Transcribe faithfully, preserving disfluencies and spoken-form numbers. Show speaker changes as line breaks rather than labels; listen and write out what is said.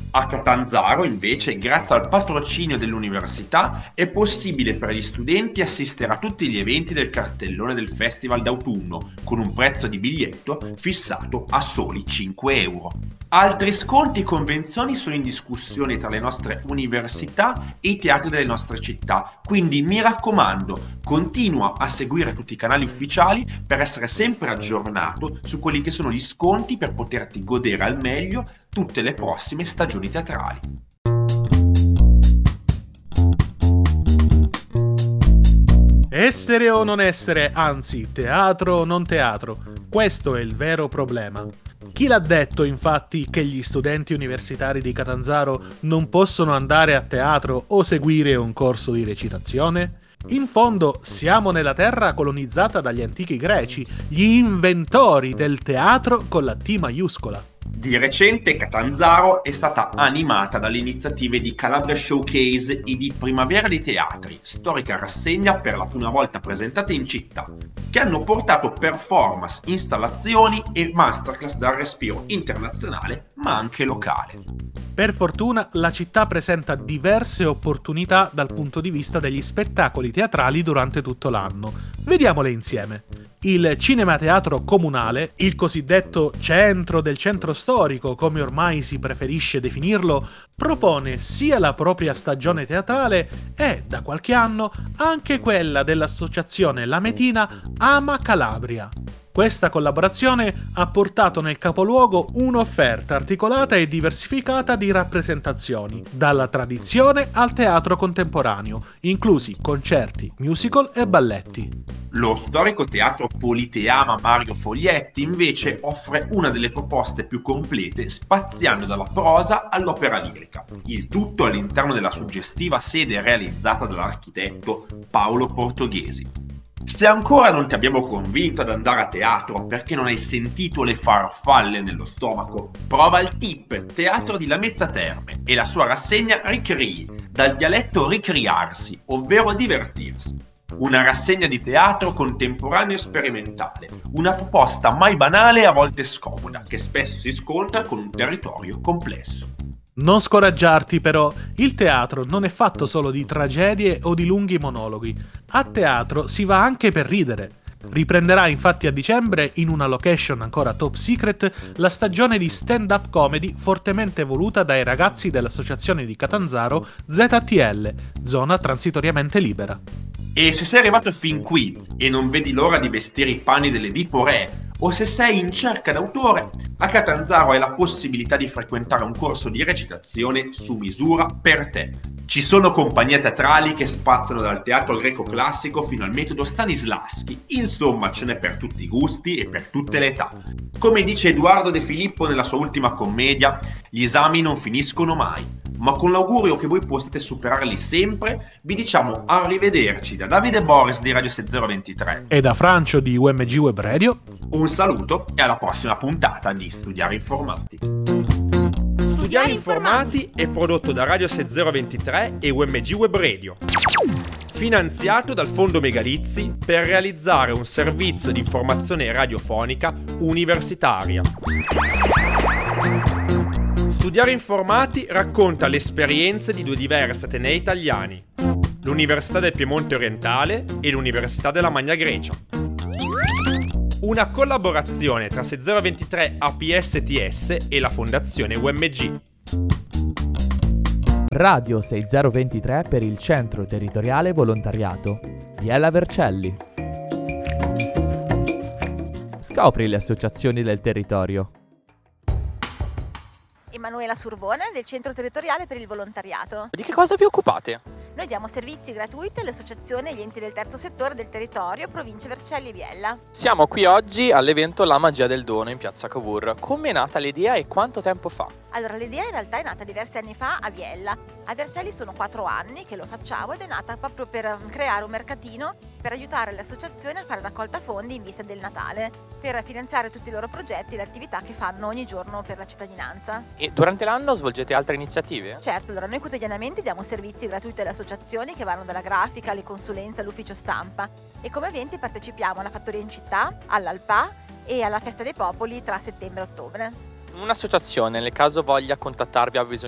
A Catanzaro, invece, grazie al patrocinio dell'università, è possibile per gli studenti assistere a tutti gli eventi del cartellone del Festival d'autunno, con un prezzo di biglietto fissato a soli cinque euro. Altri sconti e convenzioni sono in discussione tra le nostre università e i teatri delle nostre città, quindi mi raccomando, continua a seguire tutti i canali ufficiali per essere sempre aggiornato su quelli che sono gli sconti per poterti godere al meglio tutte le prossime stagioni teatrali.
Essere o non essere, anzi, teatro o non teatro, questo è il vero problema. Chi l'ha detto, infatti, che gli studenti universitari di Catanzaro non possono andare a teatro o seguire un corso di recitazione? In fondo, siamo nella terra colonizzata dagli antichi greci, gli inventori del teatro con la T maiuscola.
Di recente Catanzaro è stata animata dalle iniziative di Calabria Showcase e di Primavera dei Teatri, storica rassegna per la prima volta presentata in città, che hanno portato performance, installazioni e masterclass dal respiro internazionale ma anche locale.
Per fortuna la città presenta diverse opportunità dal punto di vista degli spettacoli teatrali durante tutto l'anno. Vediamole insieme. Il Cinema Teatro Comunale, il cosiddetto centro del centro storico, come ormai si preferisce definirlo, propone sia la propria stagione teatrale e, da qualche anno, anche quella dell'associazione lametina Ama Calabria. Questa collaborazione ha portato nel capoluogo un'offerta articolata e diversificata di rappresentazioni, dalla tradizione al teatro contemporaneo, inclusi concerti, musical e balletti.
Lo storico teatro Politeama Mario Foglietti invece offre una delle proposte più complete, spaziando dalla prosa all'opera lirica, il tutto all'interno della suggestiva sede realizzata dall'architetto Paolo Portoghesi. Se ancora non ti abbiamo convinto ad andare a teatro perché non hai sentito le farfalle nello stomaco, prova il tip Teatro di Lamezza Terme e la sua rassegna Ricrii, dal dialetto ricriarsi, ovvero divertirsi. Una rassegna di teatro contemporaneo e sperimentale, una proposta mai banale e a volte scomoda, che spesso si scontra con un territorio complesso.
Non scoraggiarti però, il teatro non è fatto solo di tragedie o di lunghi monologhi. A teatro si va anche per ridere. Riprenderà infatti a dicembre, in una location ancora top secret, la stagione di stand-up comedy fortemente voluta dai ragazzi dell'associazione di Catanzaro Z T L, zona transitoriamente libera.
E se sei arrivato fin qui e non vedi l'ora di vestire i panni dell'Edipo Re, o se sei in cerca d'autore, a Catanzaro hai la possibilità di frequentare un corso di recitazione su misura per te. Ci sono compagnie teatrali che spaziano dal teatro greco classico fino al metodo Stanislavski, insomma ce n'è per tutti i gusti e per tutte le età. Come dice Edoardo De Filippo nella sua ultima commedia, gli esami non finiscono mai, ma con l'augurio che voi possiate superarli sempre, vi diciamo arrivederci da Davide Boris di Radio sei zero ventitré
e da Francio di U M G Web Radio.
Un saluto e alla prossima puntata di Studiare Informati.
Studiare Informati è prodotto da Radio sei zero ventitré e U M G Web Radio, finanziato dal Fondo Megalizzi per realizzare un servizio di informazione radiofonica universitaria. Studiare Informati racconta le esperienze di due diversi atenei italiani, l'Università del Piemonte Orientale e l'Università della Magna Grecia. Una collaborazione tra sei zero ventitré A P S T S e la Fondazione U M G.
Radio sei zero ventitré per il Centro Territoriale Volontariato. Biella Vercelli. Scopri le associazioni del territorio.
Emanuela Surbone del Centro Territoriale per il Volontariato.
Di che cosa vi occupate?
Noi diamo servizi gratuiti alle associazioni e agli enti del terzo settore del territorio, province Vercelli e Biella.
Siamo qui oggi all'evento La Magia del Dono in piazza Cavour. Come è nata l'idea e quanto tempo fa?
Allora, l'idea in realtà è nata diversi anni fa a Biella. A Vercelli sono quattro anni che lo facciamo ed è nata proprio per creare un mercatino per aiutare le associazioni a fare raccolta fondi in vista del Natale, per finanziare tutti i loro progetti e le attività che fanno ogni giorno per la cittadinanza.
E durante l'anno svolgete altre iniziative?
Certo, allora noi quotidianamente diamo servizi gratuiti alle associazioni che vanno dalla grafica alle consulenze all'ufficio stampa e come eventi partecipiamo alla Fattoria in Città, all'Alpà e alla Festa dei Popoli tra settembre e ottobre.
Un'associazione, nel caso voglia contattarvi, ha bisogno